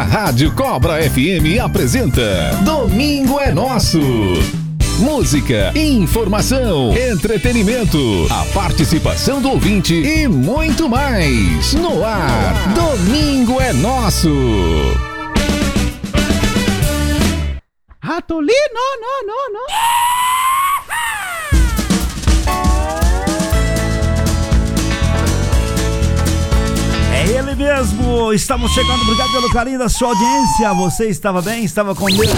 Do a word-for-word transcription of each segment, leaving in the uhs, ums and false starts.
Rádio Cobra F M apresenta Domingo é Nosso. Música, informação, entretenimento, a participação do ouvinte e muito mais. No ar, Domingo é Nosso. Ratolino, não, não, não. É ele mesmo, estamos chegando, obrigado pelo carinho da sua audiência. Você estava bem, estava com Leite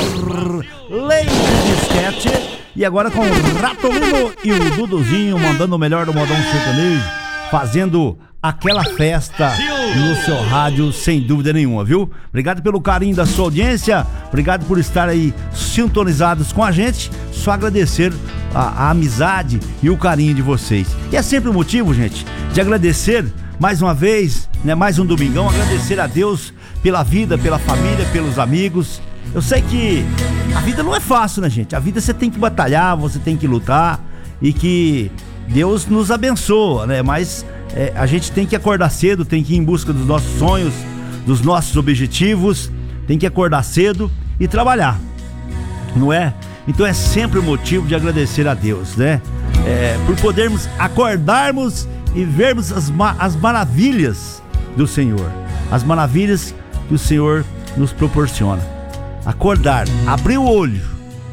Disquete e agora com o Ratolino e o Duduzinho mandando o melhor do modão sertanejo, fazendo aquela festa no seu rádio, sem dúvida nenhuma, viu? Obrigado pelo carinho da sua audiência, obrigado por estar aí sintonizados com a gente. Só agradecer a, a amizade e o carinho de vocês. E é sempre o motivo, gente, de agradecer mais uma vez, né, mais um domingão, agradecer a Deus pela vida, pela família, pelos amigos. Eu sei que a vida não é fácil, né, gente? A vida você tem que batalhar, você tem que lutar e que Deus nos abençoa, né? Mas é, a gente tem que acordar cedo, tem que ir em busca dos nossos sonhos, dos nossos objetivos, tem que acordar cedo e trabalhar, não é? Então é sempre o motivo de agradecer a Deus, né? É, por podermos acordarmos e vermos as, as maravilhas do Senhor, as maravilhas que o Senhor nos proporciona. Acordar, abrir o olho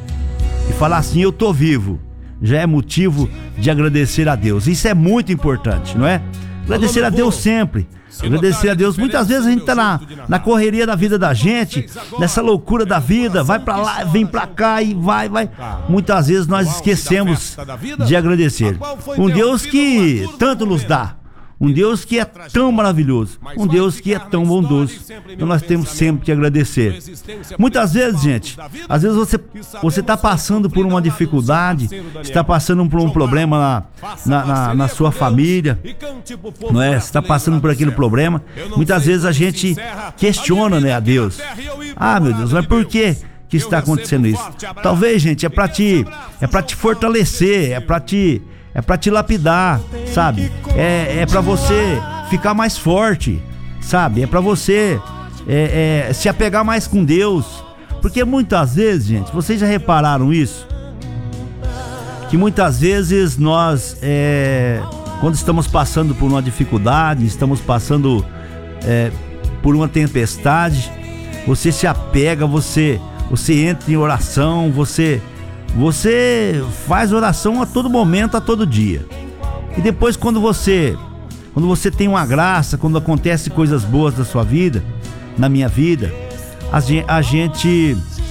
e falar assim, eu tô vivo, já é motivo de agradecer a Deus. Isso é muito importante, não é? Agradecer a Deus sempre, agradecer a Deus. Muitas vezes a gente tá na, na correria da vida da gente, nessa loucura da vida, vai pra lá, vem pra cá e vai, vai. Muitas vezes nós esquecemos de agradecer. Um Deus que tanto nos dá, um Deus que é tão maravilhoso, um Deus que é tão bondoso. Então nós temos sempre que agradecer. Muitas vezes, gente, às vezes você você está passando por uma dificuldade, está passando por um problema na, na, na, na sua família, não é? Você está passando por aquele problema. Muitas vezes a gente questiona, né, a Deus. Ah, meu Deus, mas por que que está acontecendo isso? Talvez, gente, é para te é para te fortalecer, é para te É pra te lapidar, sabe? É, é pra você ficar mais forte, sabe? É pra você é, é, se apegar mais com Deus. Porque muitas vezes, gente, vocês já repararam isso? Que muitas vezes nós, é, quando estamos passando por uma dificuldade, estamos passando é, por uma tempestade, você se apega, você, você entra em oração, você... Você faz oração a todo momento, a todo dia. E depois quando você Quando você tem uma graça, quando acontece coisas boas na sua vida, na minha vida, a gente, a gente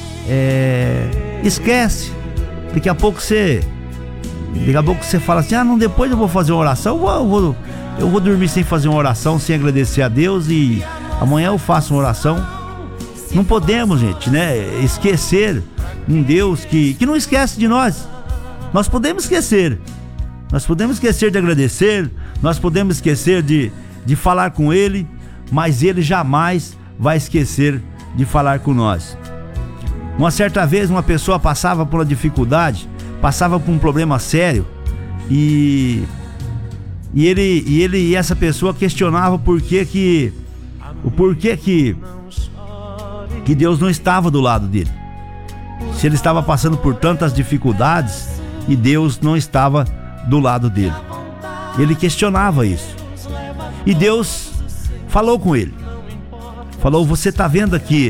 é, esquece. Daqui a pouco você Daqui a pouco você fala assim, ah não, depois eu vou fazer uma oração, eu vou, eu vou, eu vou dormir sem fazer uma oração, sem agradecer a Deus, e amanhã eu faço uma oração. Não podemos, gente, né, esquecer um Deus que, que não esquece de nós. Nós podemos esquecer, nós podemos esquecer de agradecer, nós podemos esquecer de, de falar com Ele, mas Ele jamais vai esquecer de falar com nós. Uma certa vez uma pessoa passava por uma dificuldade, passava por um problema sério, e, e, ele, e, ele, e essa pessoa questionava por que que, o porquê que, que Deus não estava do lado dele. Se ele estava passando por tantas dificuldades e Deus não estava do lado dele. Ele questionava isso. E Deus falou com ele. Falou, você está vendo aqui,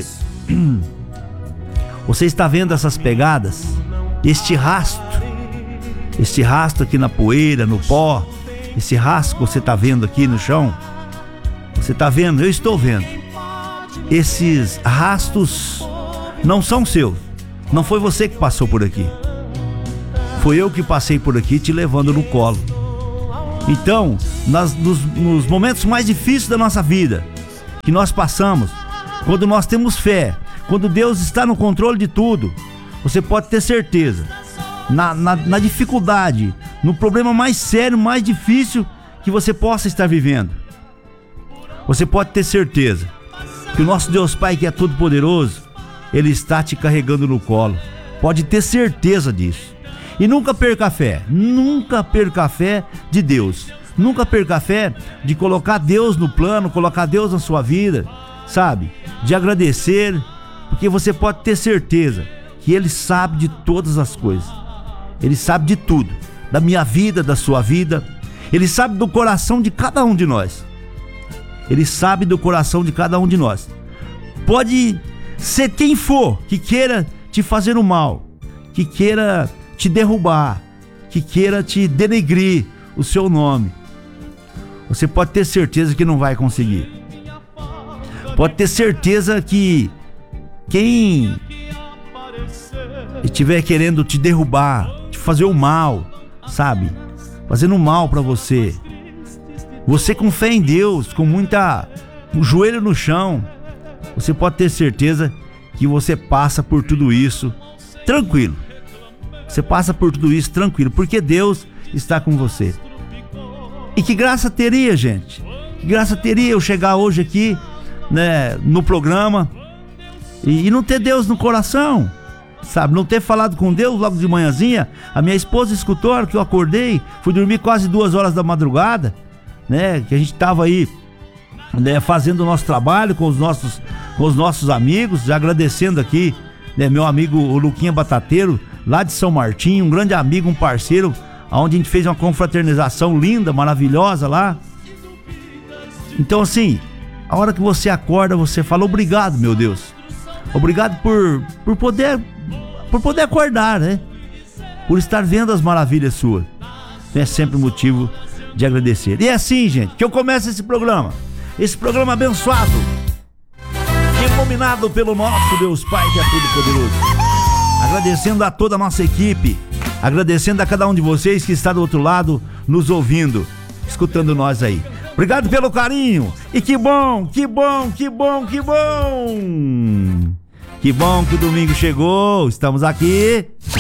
você está vendo essas pegadas? Este rastro, este rastro aqui na poeira, no pó, esse rastro que você está vendo aqui no chão? Você está vendo? Eu estou vendo. Esses rastros não são seus. Não foi você que passou por aqui. Foi eu que passei por aqui te levando no colo. Então, nas, nos, nos momentos mais difíceis da nossa vida, que nós passamos, quando nós temos fé, quando Deus está no controle de tudo, você pode ter certeza, na, na, na dificuldade, no problema mais sério, mais difícil que você possa estar vivendo, você pode ter certeza que o nosso Deus Pai, que é todo poderoso, Ele está te carregando no colo. Pode ter certeza disso. E nunca perca a fé, nunca perca a fé de Deus. Nunca perca a fé de colocar Deus no plano, colocar Deus na sua vida. sabe, de agradecer, porque você pode ter certeza que Ele sabe de todas as coisas. Ele sabe de tudo, da minha vida, da sua vida. Ele sabe do coração de cada um de nós. Ele sabe do coração de cada um de nós. Pode ser quem for que queira te fazer o mal, que queira te derrubar, que queira te denegrir o seu nome. Você pode ter certeza que não vai conseguir. Pode ter certeza que quem estiver querendo te derrubar, te fazer o mal, sabe? Fazendo mal pra você. Você com fé em Deus, com muita... o joelho no chão, você pode ter certeza que você passa por tudo isso tranquilo. Você passa por tudo isso tranquilo, porque Deus está com você. E que graça teria, gente? Que graça teria eu chegar hoje aqui, né, no programa e, e não ter Deus no coração, sabe? Não ter falado com Deus logo de manhãzinha. A minha esposa escutou a hora que eu acordei, fui dormir quase duas horas da madrugada, né? Que a gente tava aí, né, fazendo o nosso trabalho com os nossos, com os nossos amigos, agradecendo aqui, né, meu amigo o Luquinha Batateiro, lá de São Martinho, um grande amigo, um parceiro, onde a gente fez uma confraternização linda, maravilhosa lá. Então assim, a hora que você acorda, você fala: obrigado, meu Deus. Obrigado por, por poder por poder acordar, né? Por estar vendo as maravilhas suas. É sempre motivo de agradecer. E é assim, gente, que eu começo esse programa. Esse programa abençoado, iluminado pelo nosso Deus Pai, que é tudo poderoso. Agradecendo a toda a nossa equipe, agradecendo a cada um de vocês que está do outro lado, nos ouvindo, escutando nós aí. Obrigado pelo carinho. E que bom, que bom, que bom, que bom. Que bom que o domingo chegou. Estamos aqui.